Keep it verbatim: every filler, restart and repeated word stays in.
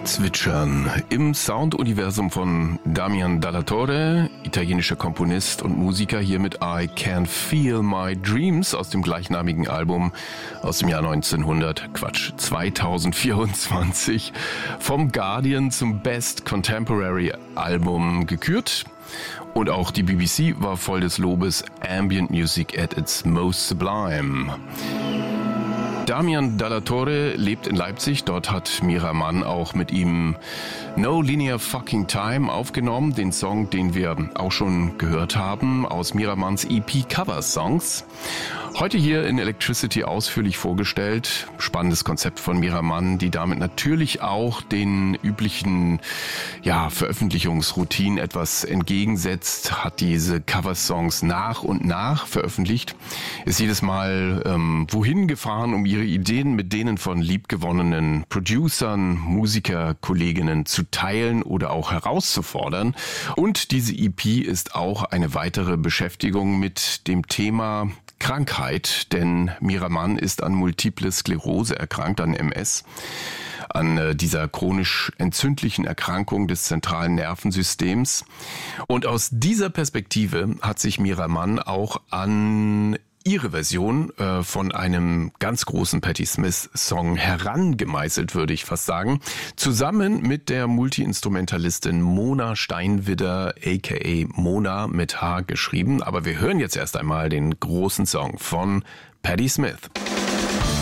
Zwitschern im Sounduniversum von Damian Dalla Torre, italienischer Komponist und Musiker, hier mit I Can Feel My Dreams aus dem gleichnamigen Album aus dem Jahr neunzehnhundert, Quatsch, zweitausendvierundzwanzig, vom Guardian zum Best Contemporary Album gekürt. Und auch die B B C war voll des Lobes. Ambient Music at its most sublime. Damian Dalla Torre lebt in Leipzig. Dort hat Mira Mann auch mit ihm No Linear Fucking Time aufgenommen. Den Song, den wir auch schon gehört haben aus Mira Manns E P Cover Songs. Heute hier in Electricity ausführlich vorgestellt. Spannendes Konzept von Mira Mann, die damit natürlich auch den üblichen ja, Veröffentlichungsroutinen etwas entgegensetzt, hat diese Cover-Songs nach und nach veröffentlicht, ist jedes Mal ähm, wohin gefahren, um ihre Ideen mit denen von liebgewonnenen Producern, Musiker, Kolleginnen zu teilen oder auch herauszufordern. Und diese E P ist auch eine weitere Beschäftigung mit dem Thema Krankheit, denn Mira Mann ist an Multiple Sklerose erkrankt, an M S, an äh, dieser chronisch entzündlichen Erkrankung des zentralen Nervensystems. Und aus dieser Perspektive hat sich Mira Mann auch an ihre Version äh, von einem ganz großen Patti Smith-Song herangemeißelt, würde ich fast sagen, zusammen mit der Multi-Instrumentalistin Mona Steinwidder, aka Mona mit H geschrieben. Aber wir hören jetzt erst einmal den großen Song von Patti Smith.